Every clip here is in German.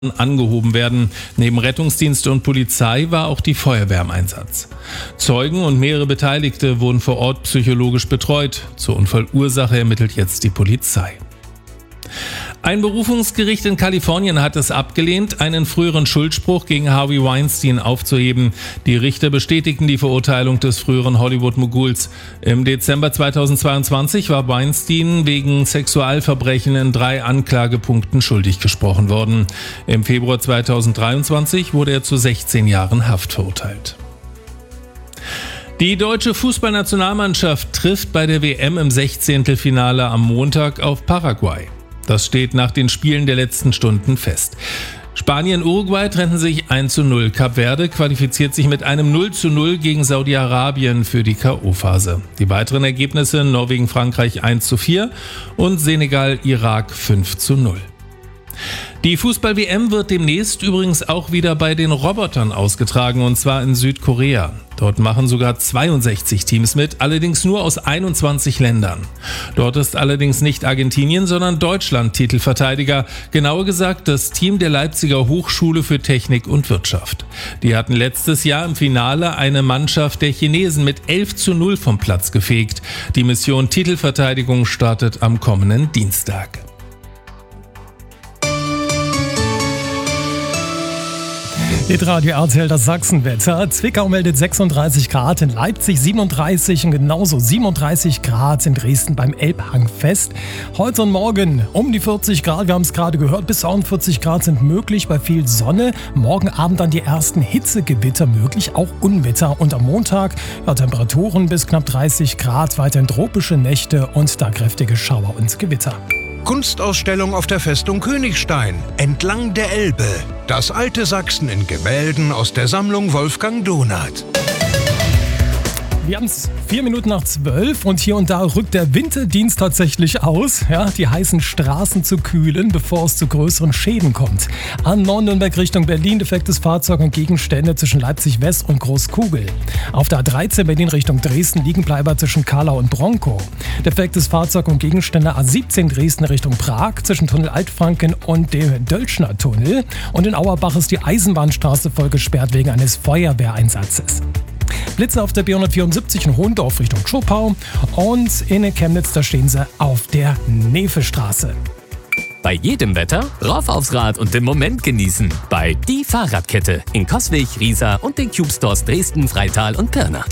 angehoben werden. Neben Rettungsdienst und Polizei war auch die Feuerwehr im Einsatz. Zeugen und mehrere Beteiligte wurden vor Ort psychologisch betreut. Zur Unfallursache ermittelt jetzt die Polizei. Ein Berufungsgericht in Kalifornien hat es abgelehnt, einen früheren Schuldspruch gegen Harvey Weinstein aufzuheben. Die Richter bestätigten die Verurteilung des früheren Hollywood-Moguls. Im Dezember 2022 war Weinstein wegen Sexualverbrechen in 3 Anklagepunkten schuldig gesprochen worden. Im Februar 2023 wurde er zu 16 Jahren Haft verurteilt. Die deutsche Fußballnationalmannschaft trifft bei der WM im 16. am Montag auf Paraguay. Das steht nach den Spielen der letzten Stunden fest. Spanien-Uruguay trennten sich 1:0. Kap Verde qualifiziert sich mit einem 0:0 gegen Saudi-Arabien für die K.O.-Phase. Die weiteren Ergebnisse: Norwegen-Frankreich 1:4 und Senegal-Irak 5:0. Die Fußball-WM wird demnächst übrigens auch wieder bei den Robotern ausgetragen, und zwar in Südkorea. Dort machen sogar 62 Teams mit, allerdings nur aus 21 Ländern. Dort ist allerdings nicht Argentinien, sondern Deutschland Titelverteidiger. Genauer gesagt das Team der Leipziger Hochschule für Technik und Wirtschaft. Die hatten letztes Jahr im Finale eine Mannschaft der Chinesen mit 11:0 vom Platz gefegt. Die Mission Titelverteidigung startet am kommenden Dienstag. Hitradio RTL, das Sachsenwetter. Zwickau meldet 36 Grad, in Leipzig 37 und genauso 37 Grad in Dresden beim Elbhangfest. Heute und morgen um die 40 Grad, wir haben es gerade gehört, bis 41 Grad sind möglich bei viel Sonne. Morgen Abend dann die ersten Hitzegewitter möglich, auch Unwetter. Und am Montag Temperaturen bis knapp 30 Grad, weiterhin tropische Nächte und da kräftige Schauer und Gewitter. Kunstausstellung auf der Festung Königstein, entlang der Elbe. Das alte Sachsen in Gemälden aus der Sammlung Wolfgang Donath. Wir haben es 11:04 und hier und da rückt der Winterdienst tatsächlich aus. Ja, die heißen Straßen zu kühlen, bevor es zu größeren Schäden kommt. A9 Nürnberg Richtung Berlin, defektes Fahrzeug und Gegenstände zwischen Leipzig West und Großkugel. Auf der A13 Berlin Richtung Dresden, Liegenbleiber zwischen Karlau und Bronkow. Defektes Fahrzeug und Gegenstände A17 Dresden Richtung Prag, zwischen Tunnel Altfranken und dem Dölschner Tunnel. Und in Auerbach ist die Eisenbahnstraße voll gesperrt wegen eines Feuerwehreinsatzes. Blitze auf der B174 in Hohendorf Richtung Schopau und in Chemnitz, da stehen sie auf der Nevestraße. Bei jedem Wetter rauf aufs Rad und den Moment genießen. Bei Die Fahrradkette in Coswig, Riesa und den Cube Stores Dresden, Freital und Pirna.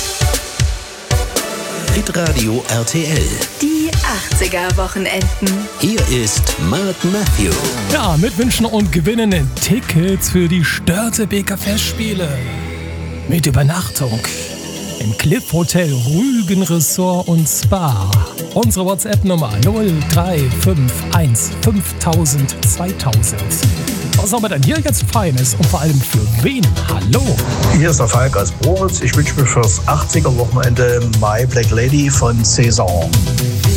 Hitradio RTL. Die 80er-Wochenenden. Hier ist Mark Matthew. Ja, mitwünschen und gewinnen Tickets für die Störtebeker Festspiele. Mit Übernachtung im Cliff Hotel Rügen Resort und Spa. Unsere WhatsApp-Nummer 0351 5000 2000. Was haben wir denn hier jetzt Feines und vor allem für wen? Hallo! Hier ist der Falk aus Boritz. Ich wünsche mir fürs 80er-Wochenende My Black Lady von Saison.